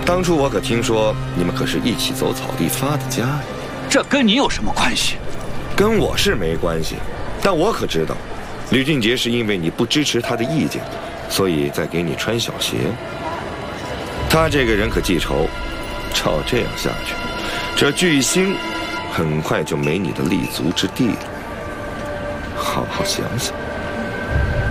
当初我可听说你们可是一起走草地发的家呀。 这跟你有什么关系？ 跟我是没关系，但我可知道，吕俊杰是因为你不支持他的意见，所以在给你穿小鞋。他这个人可记仇，照这样下去，这巨星很快就没你的立足之地了。好好想想。